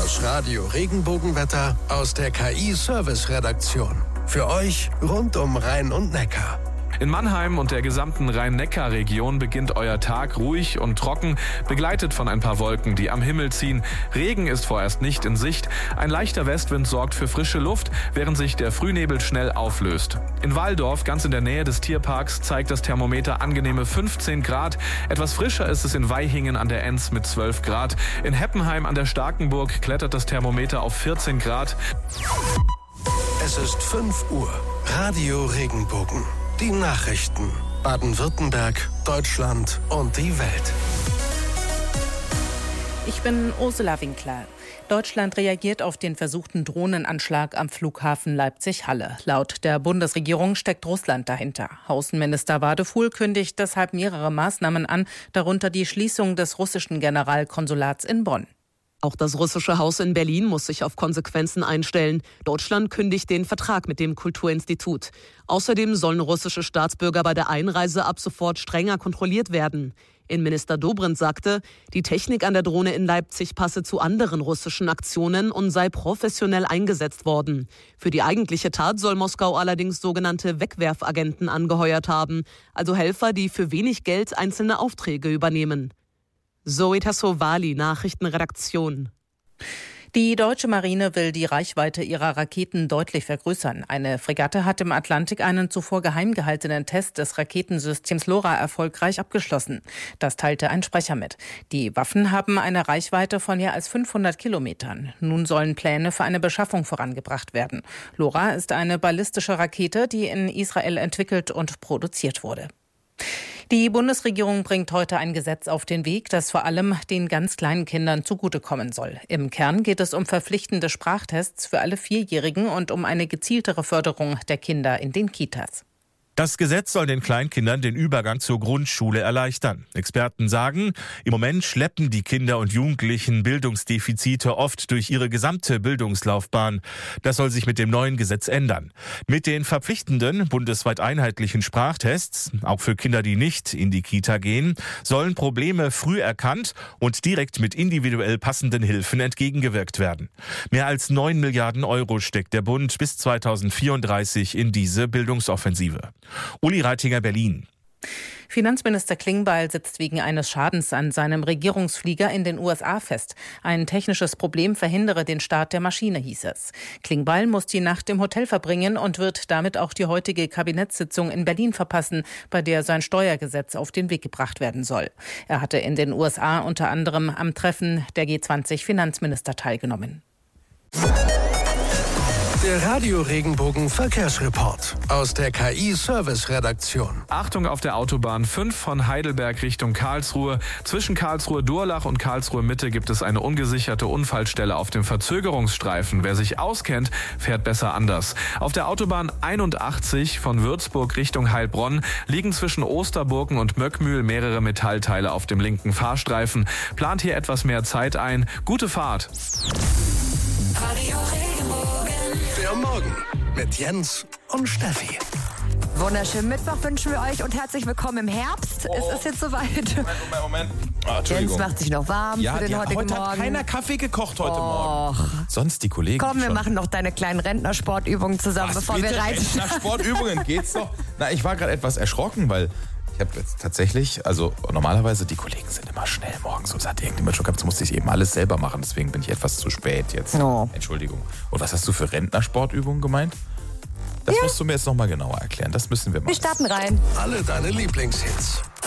Das Radio Regenbogenwetter aus der KI-Service-Redaktion. Für euch rund um Rhein und Neckar. In Mannheim und der gesamten Rhein-Neckar-Region beginnt euer Tag ruhig und trocken, begleitet von ein paar Wolken, die am Himmel ziehen. Regen ist vorerst nicht in Sicht. Ein leichter Westwind sorgt für frische Luft, während sich der Frühnebel schnell auflöst. In Walldorf, ganz in der Nähe des Tierparks, zeigt das Thermometer angenehme 15 Grad. Etwas frischer ist es in Vaihingen an der Enz mit 12 Grad. In Heppenheim an der Starkenburg klettert das Thermometer auf 14 Grad. Es ist 5 Uhr. Radio Regenbogen. Die Nachrichten. Baden-Württemberg, Deutschland und die Welt. Ich bin Ursula Winkler. Deutschland reagiert auf den versuchten Drohnenanschlag am Flughafen Leipzig-Halle. Laut der Bundesregierung steckt Russland dahinter. Außenminister Wadefuhl kündigt deshalb mehrere Maßnahmen an, darunter die Schließung des russischen Generalkonsulats in Bonn. Auch das russische Haus in Berlin muss sich auf Konsequenzen einstellen. Deutschland kündigt den Vertrag mit dem Kulturinstitut. Außerdem sollen russische Staatsbürger bei der Einreise ab sofort strenger kontrolliert werden. Innenminister Dobrindt sagte, die Technik an der Drohne in Leipzig passe zu anderen russischen Aktionen und sei professionell eingesetzt worden. Für die eigentliche Tat soll Moskau allerdings sogenannte Wegwerfagenten angeheuert haben, also Helfer, die für wenig Geld einzelne Aufträge übernehmen. Zoe Tassovali, Nachrichtenredaktion. Die deutsche Marine will die Reichweite ihrer Raketen deutlich vergrößern. Eine Fregatte hat im Atlantik einen zuvor geheim gehaltenen Test des Raketensystems LoRa erfolgreich abgeschlossen. Das teilte ein Sprecher mit. Die Waffen haben eine Reichweite von mehr als 500 Kilometern. Nun sollen Pläne für eine Beschaffung vorangebracht werden. LoRa ist eine ballistische Rakete, die in Israel entwickelt und produziert wurde. Die Bundesregierung bringt heute ein Gesetz auf den Weg, das vor allem den ganz kleinen Kindern zugutekommen soll. Im Kern geht es um verpflichtende Sprachtests für alle Vierjährigen und um eine gezieltere Förderung der Kinder in den Kitas. Das Gesetz soll den Kleinkindern den Übergang zur Grundschule erleichtern. Experten sagen, im Moment schleppen die Kinder und Jugendlichen Bildungsdefizite oft durch ihre gesamte Bildungslaufbahn. Das soll sich mit dem neuen Gesetz ändern. Mit den verpflichtenden, bundesweit einheitlichen Sprachtests, auch für Kinder, die nicht in die Kita gehen, sollen Probleme früh erkannt und direkt mit individuell passenden Hilfen entgegengewirkt werden. Mehr als 9 Milliarden Euro steckt der Bund bis 2034 in diese Bildungsoffensive. Uli Reitinger, Berlin. Finanzminister Klingbeil sitzt wegen eines Schadens an seinem Regierungsflieger in den USA fest. Ein technisches Problem verhindere den Start der Maschine, hieß es. Klingbeil muss die Nacht im Hotel verbringen und wird damit auch die heutige Kabinettssitzung in Berlin verpassen, bei der sein Steuergesetz auf den Weg gebracht werden soll. Er hatte in den USA unter anderem am Treffen der G20-Finanzminister teilgenommen. Der Radio Regenbogen Verkehrsreport aus der KI-Service-Redaktion. Achtung auf der Autobahn 5 von Heidelberg Richtung Karlsruhe. Zwischen Karlsruhe-Durlach und Karlsruhe-Mitte gibt es eine ungesicherte Unfallstelle auf dem Verzögerungsstreifen. Wer sich auskennt, fährt besser anders. Auf der Autobahn 81 von Würzburg Richtung Heilbronn liegen zwischen Osterburken und Möckmühl mehrere Metallteile auf dem linken Fahrstreifen. Plant hier etwas mehr Zeit ein. Gute Fahrt. Radio Regenbogen. Der Morgen mit Jens und Steffi. Wunderschönen Mittwoch wünschen wir euch und herzlich willkommen im Herbst. Es ist jetzt soweit. Moment. Jens macht sich noch warm für den heutigen heute Morgen. Hat keiner Kaffee gekocht heute Morgen. Sonst die Kollegen Komm, wir schon. machen noch deine kleinen Rentnersportübungen zusammen, bevor wir reisen. Sportübungen geht's doch. Na, ich war gerade etwas erschrocken, weil ich habe jetzt tatsächlich, also normalerweise, die Kollegen sind immer schnell morgens. So, es hat irgendjemand schon gehabt, das musste ich eben alles selber machen. Deswegen bin ich etwas zu spät jetzt. No. Entschuldigung. Und was hast du für Rentnersportübungen gemeint? Das musst du mir jetzt nochmal genauer erklären. Das müssen wir machen. Wir starten rein. Alle deine Lieblingshits